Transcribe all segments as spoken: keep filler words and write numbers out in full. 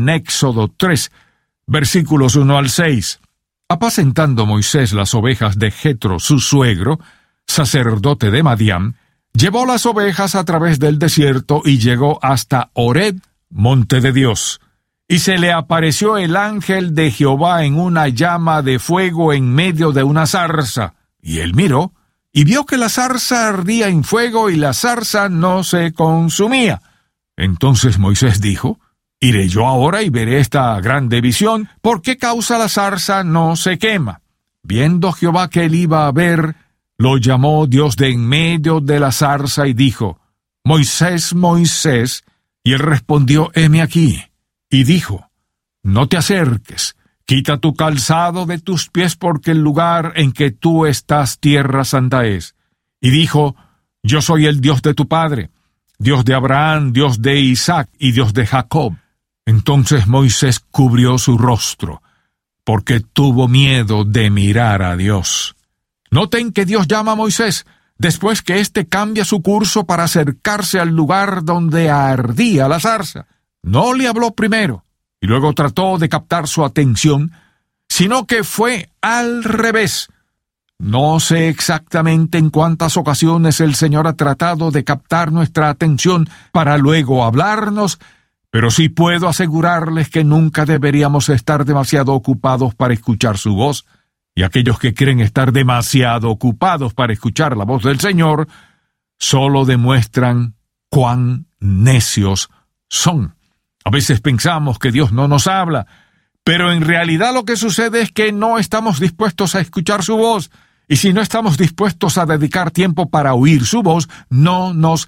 en Éxodo tres, versículos uno al seis. Apacentando Moisés las ovejas de Jetro, su suegro, sacerdote de Madián, llevó las ovejas a través del desierto y llegó hasta Horeb, monte de Dios. Y se le apareció el ángel de Jehová en una llama de fuego en medio de una zarza. Y él miró, y vio que la zarza ardía en fuego y la zarza no se consumía. Entonces Moisés dijo: Iré yo ahora y veré esta grande visión, ¿por qué causa la zarza no se quema? Viendo Jehová que él iba a ver, lo llamó Dios de en medio de la zarza y dijo: Moisés, Moisés. Y él respondió: heme aquí. Y dijo: No te acerques, quita tu calzado de tus pies, porque el lugar en que tú estás tierra santa es. Y dijo: Yo soy el Dios de tu padre, Dios de Abraham, Dios de Isaac y Dios de Jacob. Entonces Moisés cubrió su rostro, porque tuvo miedo de mirar a Dios. Noten que Dios llama a Moisés después que éste cambia su curso para acercarse al lugar donde ardía la zarza. No le habló primero y luego trató de captar su atención, sino que fue al revés. No sé exactamente en cuántas ocasiones el Señor ha tratado de captar nuestra atención para luego hablarnos, pero sí puedo asegurarles que nunca deberíamos estar demasiado ocupados para escuchar su voz, y aquellos que creen estar demasiado ocupados para escuchar la voz del Señor solo demuestran cuán necios son. A veces pensamos que Dios no nos habla, pero en realidad lo que sucede es que no estamos dispuestos a escuchar su voz, y si no estamos dispuestos a dedicar tiempo para oír su voz, no nos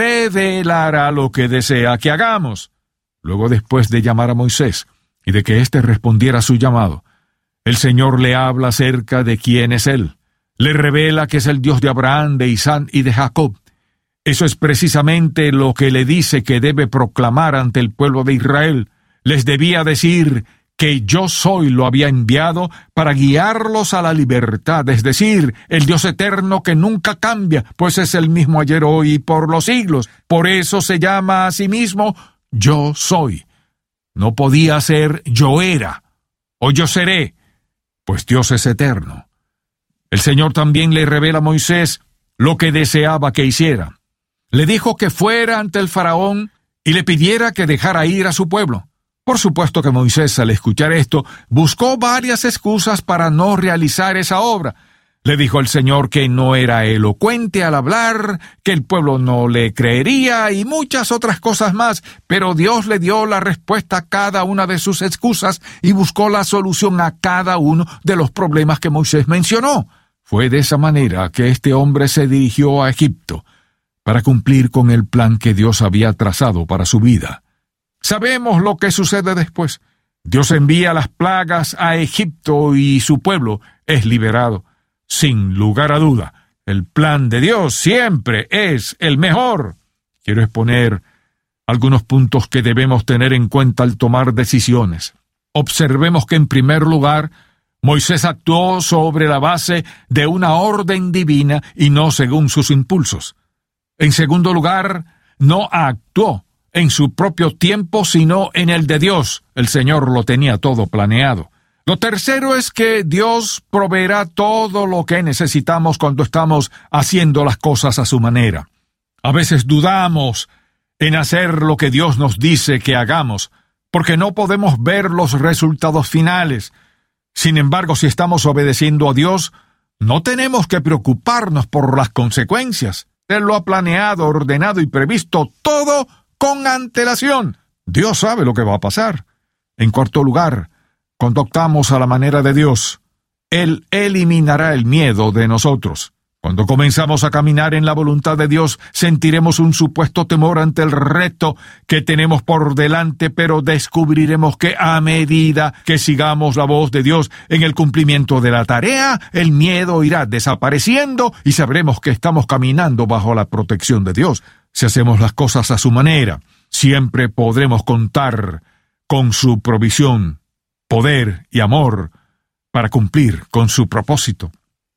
revelará lo que desea que hagamos. Luego, después de llamar a Moisés y de que éste respondiera a su llamado, el Señor le habla acerca de quién es Él. Le revela que es el Dios de Abraham, de Isaac y de Jacob. Eso es precisamente lo que le dice que debe proclamar ante el pueblo de Israel. Les debía decir que yo soy lo había enviado para guiarlos a la libertad, es decir, el Dios eterno que nunca cambia, pues es el mismo ayer, hoy y por los siglos. Por eso se llama a sí mismo Yo Soy. No podía ser Yo Era o Yo Seré, pues Dios es eterno. El Señor también le revela a Moisés lo que deseaba que hiciera. Le dijo que fuera ante el faraón y le pidiera que dejara ir a su pueblo. Por supuesto que Moisés, al escuchar esto, buscó varias excusas para no realizar esa obra. Le dijo al Señor que no era elocuente al hablar, que el pueblo no le creería y muchas otras cosas más, pero Dios le dio la respuesta a cada una de sus excusas y buscó la solución a cada uno de los problemas que Moisés mencionó. Fue de esa manera que este hombre se dirigió a Egipto, para cumplir con el plan que Dios había trazado para su vida. Sabemos lo que sucede después. Dios envía las plagas a Egipto y su pueblo es liberado. Sin lugar a duda, el plan de Dios siempre es el mejor. Quiero exponer algunos puntos que debemos tener en cuenta al tomar decisiones. Observemos que en primer lugar, Moisés actuó sobre la base de una orden divina y no según sus impulsos. En segundo lugar, no actuó en su propio tiempo, sino en el de Dios. El Señor lo tenía todo planeado. Lo tercero es que Dios proveerá todo lo que necesitamos cuando estamos haciendo las cosas a su manera. A veces dudamos en hacer lo que Dios nos dice que hagamos, porque no podemos ver los resultados finales. Sin embargo, si estamos obedeciendo a Dios, no tenemos que preocuparnos por las consecuencias. Él lo ha planeado, ordenado y previsto todo con antelación. Dios sabe lo que va a pasar. En cuarto lugar, cuando optamos a la manera de Dios, Él eliminará el miedo de nosotros. Cuando comenzamos a caminar en la voluntad de Dios, sentiremos un supuesto temor ante el reto que tenemos por delante, pero descubriremos que a medida que sigamos la voz de Dios en el cumplimiento de la tarea, el miedo irá desapareciendo y sabremos que estamos caminando bajo la protección de Dios. Si hacemos las cosas a su manera, siempre podremos contar con su provisión, poder y amor para cumplir con su propósito.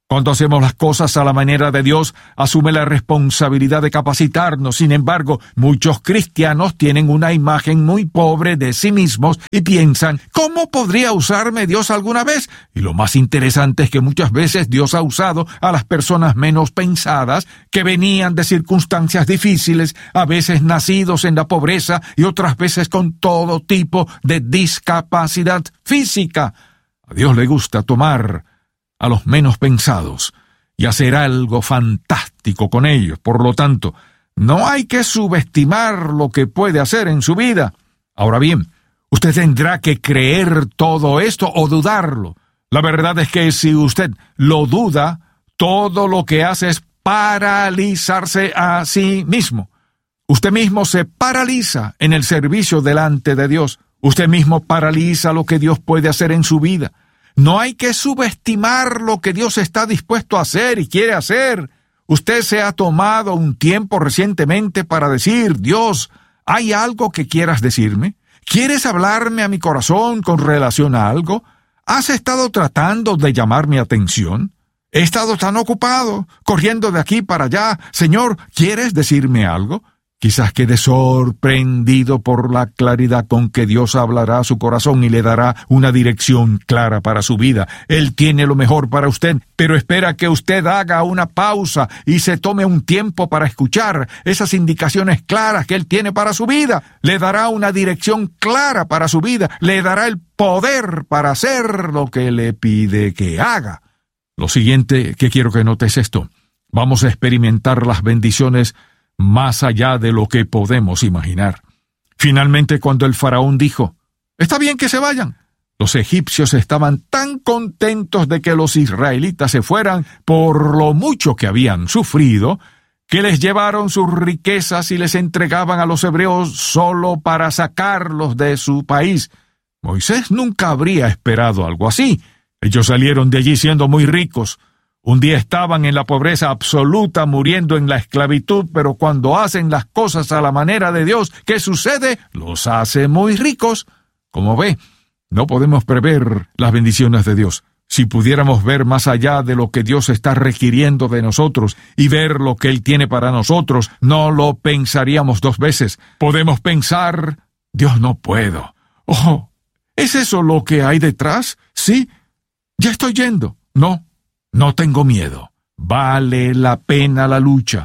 Cuando hacemos las cosas a la manera de Dios, asume la responsabilidad de capacitarnos. Sin embargo, muchos cristianos tienen una imagen muy pobre de sí mismos y piensan, ¿cómo podría usarme Dios alguna vez? Y lo más interesante es que muchas veces Dios ha usado a las personas menos pensadas, que venían de circunstancias difíciles, a veces nacidos en la pobreza y otras veces con todo tipo de discapacidad física. A Dios le gusta tomar a los menos pensados y hacer algo fantástico con ellos. Por lo tanto, no hay que subestimar lo que puede hacer en su vida. Ahora bien, usted tendrá que creer todo esto o dudarlo. La verdad es que si usted lo duda, todo lo que hace es paralizarse a sí mismo. Usted mismo se paraliza en el servicio delante de Dios. Usted mismo paraliza lo que Dios puede hacer en su vida. No hay que subestimar lo que Dios está dispuesto a hacer y quiere hacer. Usted se ha tomado un tiempo recientemente para decir, Dios, ¿hay algo que quieras decirme? ¿Quieres hablarme a mi corazón con relación a algo? ¿Has estado tratando de llamar mi atención? He estado tan ocupado, corriendo de aquí para allá. Señor, ¿quieres decirme algo? Quizás quede sorprendido por la claridad con que Dios hablará a su corazón y le dará una dirección clara para su vida. Él tiene lo mejor para usted, pero espera que usted haga una pausa y se tome un tiempo para escuchar esas indicaciones claras que Él tiene para su vida. Le dará una dirección clara para su vida. Le dará el poder para hacer lo que le pide que haga. Lo siguiente que quiero que notes es esto. Vamos a experimentar las bendiciones más allá de lo que podemos imaginar. Finalmente, cuando el faraón dijo, «Está bien que se vayan», los egipcios estaban tan contentos de que los israelitas se fueran por lo mucho que habían sufrido, que les llevaron sus riquezas y les entregaban a los hebreos solo para sacarlos de su país. Moisés nunca habría esperado algo así. Ellos salieron de allí siendo muy ricos. Un día estaban en la pobreza absoluta, muriendo en la esclavitud, pero cuando hacen las cosas a la manera de Dios, ¿qué sucede? Los hace muy ricos. Como ve, no podemos prever las bendiciones de Dios. Si pudiéramos ver más allá de lo que Dios está requiriendo de nosotros y ver lo que Él tiene para nosotros, no lo pensaríamos dos veces. Podemos pensar, Dios, no puedo. Oh, ¿es eso lo que hay detrás? Sí, ya estoy yendo. No. No tengo miedo. Vale la pena la lucha.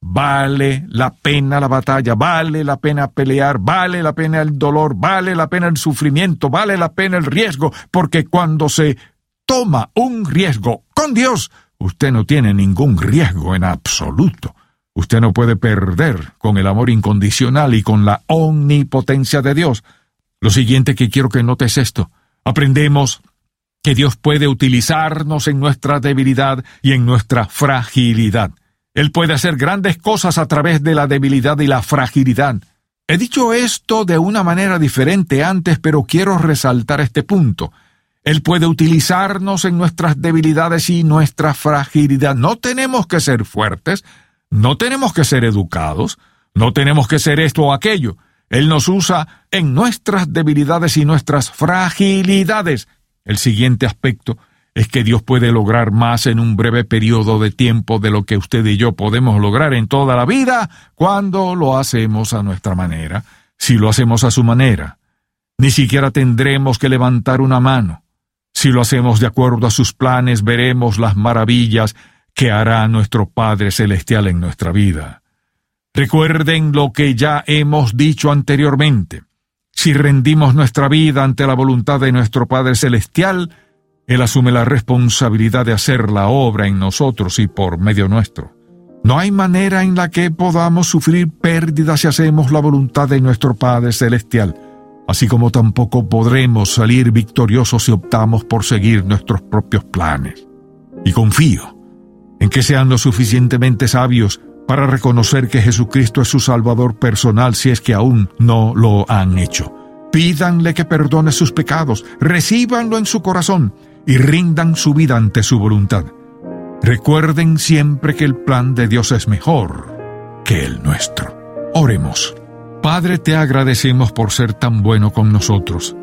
Vale la pena la batalla. Vale la pena pelear. Vale la pena el dolor. Vale la pena el sufrimiento. Vale la pena el riesgo. Porque cuando se toma un riesgo con Dios, usted no tiene ningún riesgo en absoluto. Usted no puede perder con el amor incondicional y con la omnipotencia de Dios. Lo siguiente que quiero que notes es esto. Aprendemos que Dios puede utilizarnos en nuestra debilidad y en nuestra fragilidad. Él puede hacer grandes cosas a través de la debilidad y la fragilidad. He dicho esto de una manera diferente antes, pero quiero resaltar este punto. Él puede utilizarnos en nuestras debilidades y nuestra fragilidad. No tenemos que ser fuertes, no tenemos que ser educados, no tenemos que ser esto o aquello. Él nos usa en nuestras debilidades y nuestras fragilidades. El siguiente aspecto es que Dios puede lograr más en un breve periodo de tiempo de lo que usted y yo podemos lograr en toda la vida cuando lo hacemos a nuestra manera. Si lo hacemos a su manera, ni siquiera tendremos que levantar una mano. Si lo hacemos de acuerdo a sus planes, veremos las maravillas que hará nuestro Padre Celestial en nuestra vida. Recuerden lo que ya hemos dicho anteriormente. Si rendimos nuestra vida ante la voluntad de nuestro Padre Celestial, Él asume la responsabilidad de hacer la obra en nosotros y por medio nuestro. No hay manera en la que podamos sufrir pérdidas si hacemos la voluntad de nuestro Padre Celestial, así como tampoco podremos salir victoriosos si optamos por seguir nuestros propios planes. Y confío en que sean lo suficientemente sabios para reconocer que Jesucristo es su Salvador personal si es que aún no lo han hecho. Pídanle que perdone sus pecados, recíbanlo en su corazón y rindan su vida ante su voluntad. Recuerden siempre que el plan de Dios es mejor que el nuestro. Oremos. Padre, te agradecemos por ser tan bueno con nosotros.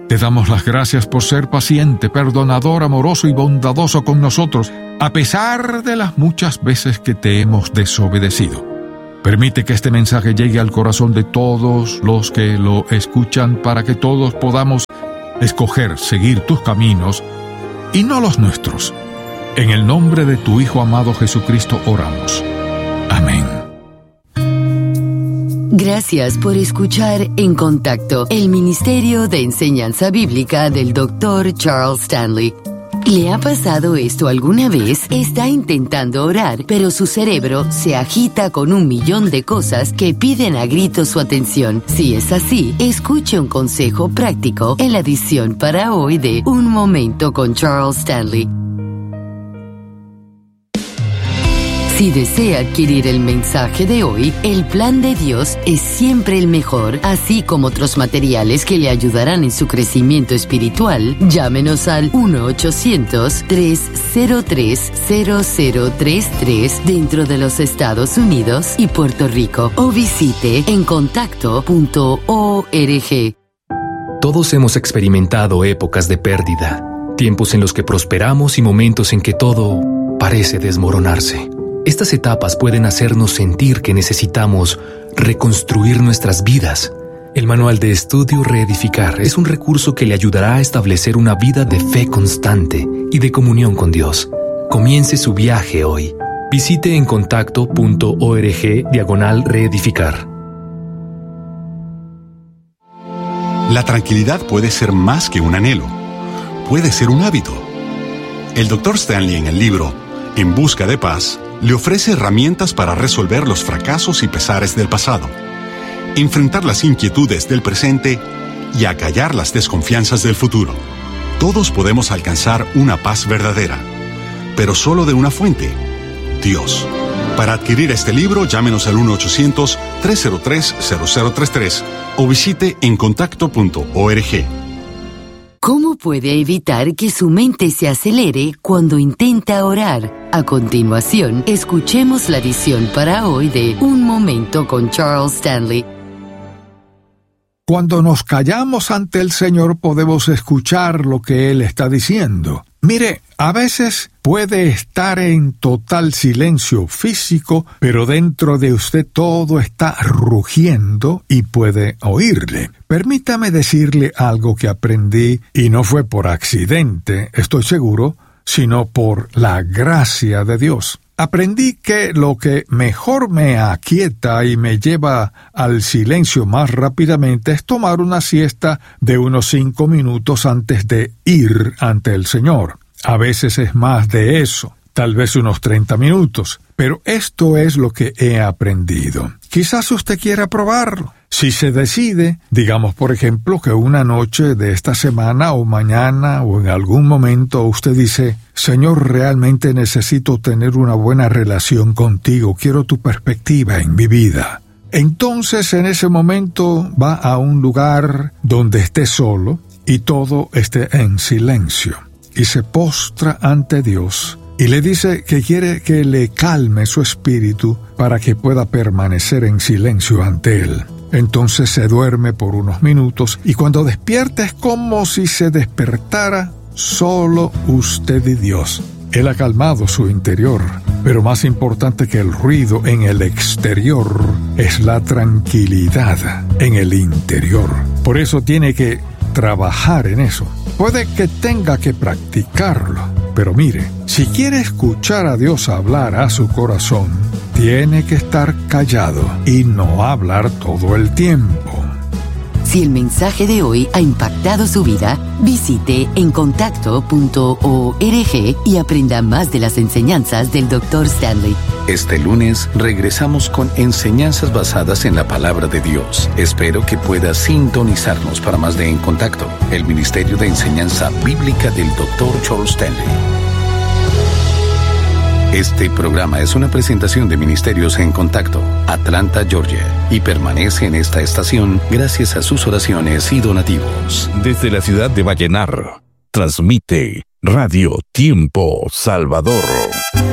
Te damos las gracias por ser paciente, perdonador, amoroso y bondadoso con nosotros, a pesar de las muchas veces que te hemos desobedecido. Permite que este mensaje llegue al corazón de todos los que lo escuchan para que todos podamos escoger seguir tus caminos y no los nuestros. En el nombre de tu Hijo amado Jesucristo oramos. Amén. Gracias por escuchar En Contacto, el Ministerio de Enseñanza Bíblica del doctor Charles Stanley. ¿Le ha pasado esto alguna vez? Está intentando orar, pero su cerebro se agita con un millón de cosas que piden a gritos su atención. Si es así, escuche un consejo práctico en la edición para hoy de Un Momento con Charles Stanley. Si desea adquirir el mensaje de hoy, el plan de Dios es siempre el mejor, así como otros materiales que le ayudarán en su crecimiento espiritual. Llámenos al uno ochocientos, tres cero tres, cero cero tres tres dentro de los Estados Unidos y Puerto Rico o visite en contacto punto org. Todos hemos experimentado épocas de pérdida, tiempos en los que prosperamos y momentos en que todo parece desmoronarse. Estas etapas pueden hacernos sentir que necesitamos reconstruir nuestras vidas. El Manual de Estudio Reedificar es un recurso que le ayudará a establecer una vida de fe constante y de comunión con Dios. Comience su viaje hoy. Visite en contacto punto org diagonal reedificar. La tranquilidad puede ser más que un anhelo. Puede ser un hábito. El doctor Stanley, en el libro En Busca de Paz, le ofrece herramientas para resolver los fracasos y pesares del pasado, enfrentar las inquietudes del presente y acallar las desconfianzas del futuro. Todos podemos alcanzar una paz verdadera, pero solo de una fuente: Dios. Para adquirir este libro, llámenos al uno ochocientos, tres cero tres, cero cero tres tres o visite en contacto punto org. ¿Cómo puede evitar que su mente se acelere cuando intenta orar? A continuación, escuchemos la edición para hoy de Un Momento con Charles Stanley. Cuando nos callamos ante el Señor podemos escuchar lo que Él está diciendo. Mire, a veces puede estar en total silencio físico, pero dentro de usted todo está rugiendo y puede oírle. Permítame decirle algo que aprendí, y no fue por accidente, estoy seguro, sino por la gracia de Dios. Aprendí que lo que mejor me aquieta y me lleva al silencio más rápidamente es tomar una siesta de unos cinco minutos antes de ir ante el Señor. A veces es más de eso, tal vez unos treinta minutos, pero esto es lo que he aprendido. Quizás usted quiera probarlo. Si se decide, digamos por ejemplo que una noche de esta semana o mañana o en algún momento usted dice: Señor, realmente necesito tener una buena relación contigo, quiero tu perspectiva en mi vida. Entonces en ese momento va a un lugar donde esté solo y todo esté en silencio y se postra ante Dios y le dice que quiere que le calme su espíritu para que pueda permanecer en silencio ante Él. Entonces se duerme por unos minutos y cuando despierta es como si se despertara solo usted y Dios. Él ha calmado su interior, pero más importante que el ruido en el exterior es la tranquilidad en el interior. Por eso tiene que trabajar en eso. Puede que tenga que practicarlo, pero mire, si quiere escuchar a Dios hablar a su corazón, tiene que estar callado y no hablar todo el tiempo. Si el mensaje de hoy ha impactado su vida, visite en contacto punto org y aprenda más de las enseñanzas del doctor Stanley. Este lunes regresamos con enseñanzas basadas en la palabra de Dios. Espero que pueda sintonizarnos para más de En Contacto, el Ministerio de Enseñanza Bíblica del doctor Charles Stanley. Este programa es una presentación de Ministerios en Contacto, Atlanta, Georgia, y permanece en esta estación gracias a sus oraciones y donativos. Desde la ciudad de Vallenar, transmite Radio Tiempo Salvador.